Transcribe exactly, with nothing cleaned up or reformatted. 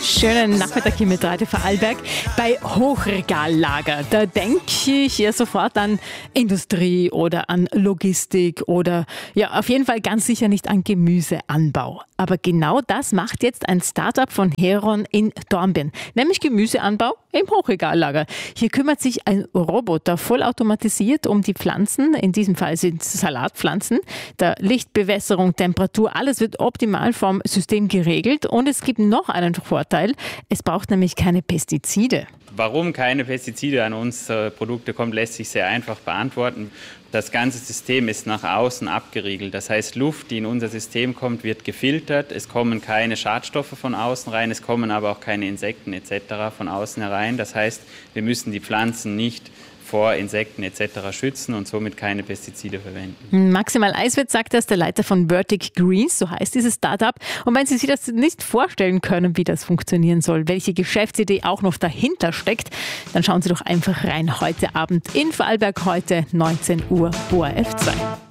Schönen Nachmittag hier mit Radio Vorarlberg. Bei Hochregallager, da denke ich ja sofort an Industrie oder an Logistik oder ja, auf jeden Fall ganz sicher nicht an Gemüseanbau. Aber genau das macht jetzt ein Startup von Heron in Dornbirn, nämlich Gemüseanbau im Hochregallager. Hier kümmert sich ein Roboter vollautomatisiert um die Pflanzen, in diesem Fall sind es Salatpflanzen. Der Licht, Bewässerung, Temperatur, alles wird optimal vom System geregelt und es gibt noch einen Vorteil, es braucht nämlich keine Pestizide. Warum keine Pestizide an unsere Produkte kommt, lässt sich sehr einfach beantworten. Das ganze System ist nach außen abgeriegelt. Das heißt, Luft, die in unser System kommt, wird gefiltert. Es kommen keine Schadstoffe von außen rein, es kommen aber auch keine Insekten et cetera von außen herein. Das heißt, wir müssen die Pflanzen nicht vor Insekten et cetera schützen und somit keine Pestizide verwenden. Maximal Eiswert sagt das der Leiter von Vertic Greens, so heißt dieses Startup. Und wenn Sie sich das nicht vorstellen können, wie das funktionieren soll, welche Geschäftsidee auch noch dahinter steckt, dann schauen Sie doch einfach rein heute Abend in Vorarlberg, heute neunzehn Uhr, O R F zwei.